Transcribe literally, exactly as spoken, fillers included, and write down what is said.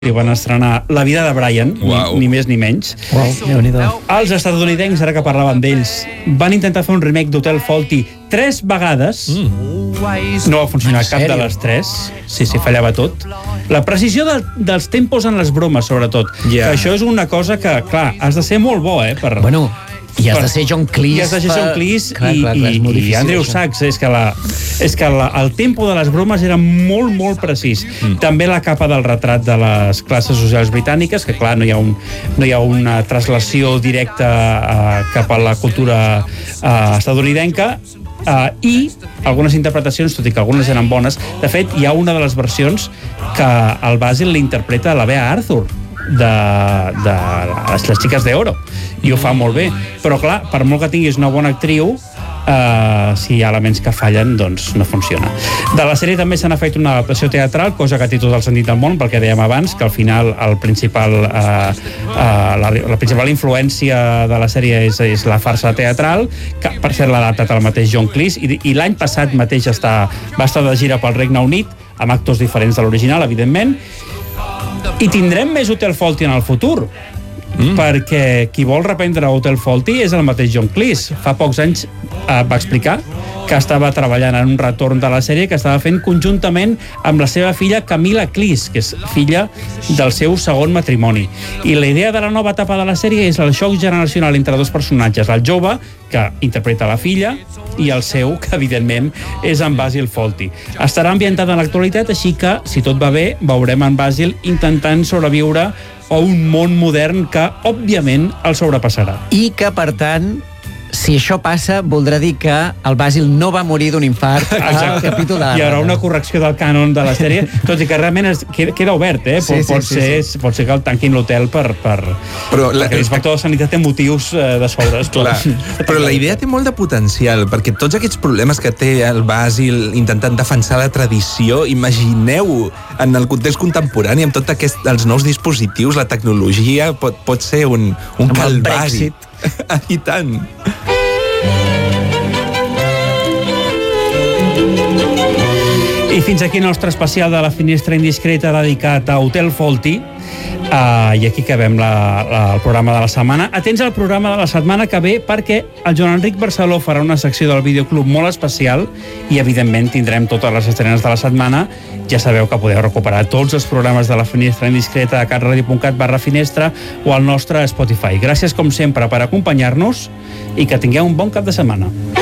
i van estrenar La vida de Brian, Uau. ni, ni més ni menys. Uau, Déu-n'hi-do. Els estatunidencs, ara que parlàvem d'ells, van intentar fer un remake d'Hotel Fawlty tres vegades. Mm. No va funcionar cap de les tres. Sí, sí, fallava tot. La precisió de, dels tempos en les bromes, sobretot. Yeah. Que això és una cosa que, clar, has de ser molt bo, eh? Per... Bueno, i has de ser John Cleese. I has de ser John Cleese clar, i, clar, clar, és molt i, i difícil, Andrew això. Sachs. És que, la, és que la, el tempo de les bromes era molt, molt precís. Mm. També la capa del retrat de les classes socials britàniques, que clar, no hi ha, un, no hi ha una traslació directa uh, cap a la cultura uh, estatunidenca, Uh, i algunes interpretacions, tot i que algunes eren bones. De fet, hi ha una de les versions que el Basil l'interpreta a la Bea Arthur de, de les, les xiques d'Oro, i ho fa molt bé. Però clar, per molt que tinguis una bona actriu, Uh, si hi ha elements que fallen, doncs no funciona. De la sèrie també se n'ha fet una adaptació teatral, cosa que té tot el sentit del món, perquè dèiem abans que al final el principal, uh, uh, la, la principal influència de la sèrie és, és la farsa teatral, que per cert l'ha adaptat el mateix John Cleese, i, i l'any passat mateix està, va estar de gira pel Regne Unit, amb actors diferents de l'original, evidentment, i tindrem més Hotel Fawlty en el futur. Mm. Perquè qui vol reprendre Hotel Fawlty és el mateix John Cleese. Fa pocs anys eh, va explicar que estava treballant en un retorn de la sèrie que estava fent conjuntament amb la seva filla Camilla Cleese, que és filla del seu segon matrimoni. I la idea de la nova etapa de la sèrie és el xoc generacional entre dos personatges, el jove, que interpreta la filla, i el seu, que evidentment és en Basil Fawlty. Estarà ambientat en l'actualitat, així que, si tot va bé, veurem en Basil intentant sobreviure a un món modern que, òbviament, el sobrepassarà. I que, per tant, si això passa, voldrà dir que el Basil no va morir d'un infart al capítol de... Hi haurà una correcció del cànon de la sèrie, tot i que realment es, queda, queda obert, eh? Sí, sí, pot, sí, ser, sí. pot ser que el tanquin l'hotel per, per... Però la, perquè l'inspector de sanitat té motius eh, de sobres. Clar, però la idea té molt de potencial, perquè tots aquests problemes que té el Basil intentant defensar la tradició, imagineu en el context contemporani, amb tots aquest, els nous dispositius, la tecnologia, pot, pot ser un, un calvari. I tant. I fins aquí el nostre especial de la finestra indiscreta dedicat a Hotel Fawlty. Uh, I aquí acabem la, la, el programa de la setmana. Atents al programa de la setmana que ve, perquè el Joan Enric Barceló farà una secció del Videoclub molt especial i, evidentment, tindrem totes les estrenes de la setmana. Ja sabeu que podeu recuperar tots els programes de la finestra indiscreta a catradio punt cat barra finestra o al nostre Spotify. Gràcies, com sempre, per acompanyar-nos i que tingueu un bon cap de setmana.